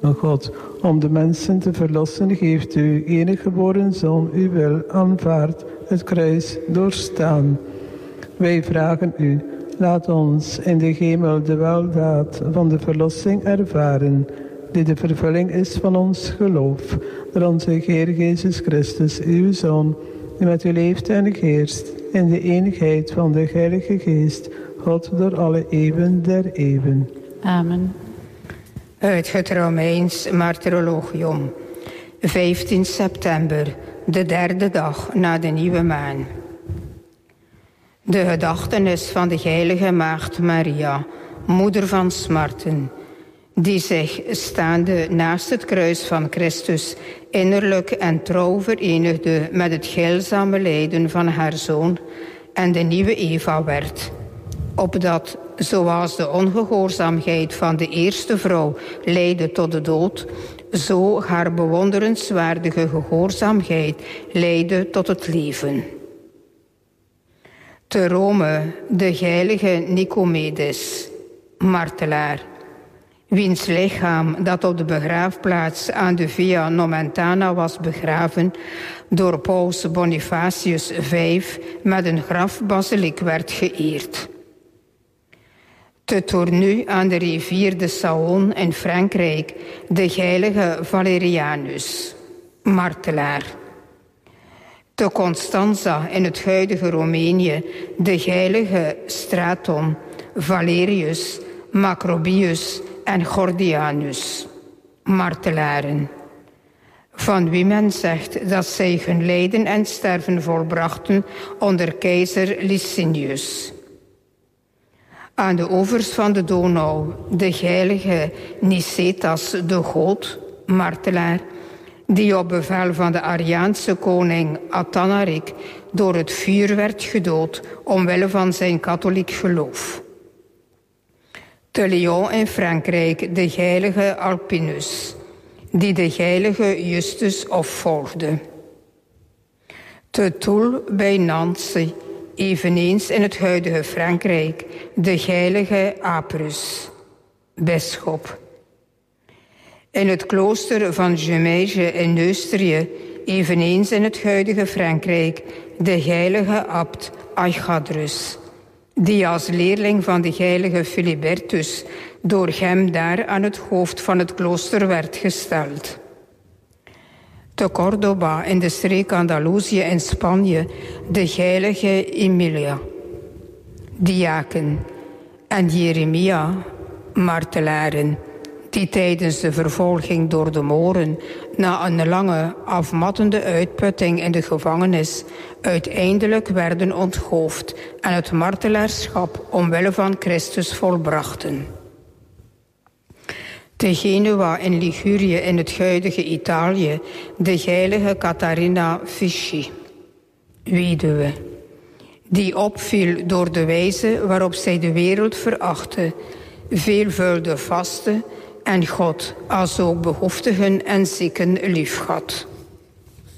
God, om de mensen te verlossen, geeft u enige geboren Zoon, uw wil aanvaard, het kruis doorstaan. Wij vragen u, laat ons in de hemel de weldaad van de verlossing ervaren, die de vervulling is van ons geloof, door onze Heer Jezus Christus, uw Zoon, die met u leeft en heerst in de eenigheid van de Heilige Geest, God door alle eeuwen der eeuwen. Amen. Uit het Romeins Martyrologium. 15 september, de derde dag na de nieuwe maan. De gedachtenis van de heilige maagd Maria, moeder van smarten, die zich, staande naast het kruis van Christus, innerlijk en trouw verenigde met het heilzame lijden van haar Zoon en de nieuwe Eva werd, opdat, zoals de ongehoorzaamheid van de eerste vrouw leidde tot de dood, zo haar bewonderenswaardige gehoorzaamheid leidde tot het leven. Te Rome de heilige Nicomedes, martelaar, wiens lichaam dat op de begraafplaats aan de Via Nomentana was begraven, door Paus Bonifacius V met een grafbasiliek werd geëerd. Te Tournus aan de rivier de Saône in Frankrijk de heilige Valerianus, martelaar. Te Constanza in het huidige Roemenië de heilige Straton, Valerius, Macrobius en Gordianus, martelaren, van wie men zegt dat zij hun lijden en sterven volbrachten onder keizer Licinius. Aan de oevers van de Donau de heilige Nicetas de Goot, martelaar, die op bevel van de Ariaanse koning Athanaric door het vuur werd gedood omwille van zijn katholiek geloof. Te Lyon in Frankrijk de heilige Alpinus, die de heilige Justus opvolgde. Te Toul bij Nancy, eveneens in het huidige Frankrijk, de heilige Aprus, bisschop. In het klooster van Jumège in Neustrië, eveneens in het huidige Frankrijk, de heilige abt Aichadrus, die als leerling van de heilige Philibertus door hem daar aan het hoofd van het klooster werd gesteld. Te Córdoba in de streek Andalusië in Spanje de heilige Emilia, diaken, en Jeremia, martelaren, die tijdens de vervolging door de Moren na een lange, afmattende uitputting in de gevangenis uiteindelijk werden onthoofd en het martelaarschap omwille van Christus volbrachten. Te Genua in Ligurië in het huidige Italië de heilige Catharina Fisci, weduwe, die opviel door de wijze waarop zij de wereld verachtte, veelvuldig vaste en God als ook behoeftigen en zieken liefhad.